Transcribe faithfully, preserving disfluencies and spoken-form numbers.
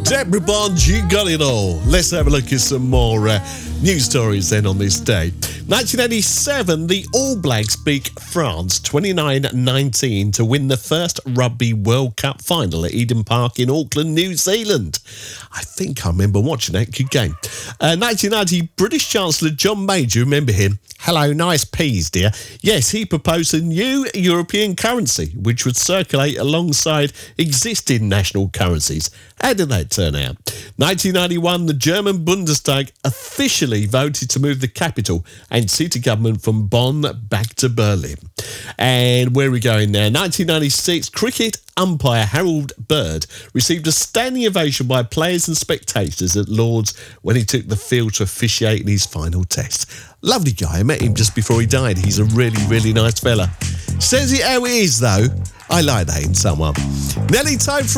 Deborah Bond, you got it all. Let's have a look at some more uh, news stories then on this day. nineteen eighty-seven, the All Blacks beat France twenty-nine nineteen to win the first Rugby World Cup final at Eden Park in Auckland, New Zealand. I think I remember watching that good game. Uh, nineteen ninety, British Chancellor John Major, remember him? Hello, nice peas, dear. Yes, he proposed a new European currency which would circulate alongside existing national currencies. How did that turn out? nineteen ninety-one, the German Bundestag officially voted to move the capital and city government from Bonn back to Berlin. And where are we going now? nineteen ninety-six, cricket umpire Harold Bird received a standing ovation by players and spectators at Lord's when he took the field to officiate in his final test. Lovely guy. I met him just before he died. He's a really, really nice fella. Says it how it is, though. I like that in someone. Nearly time for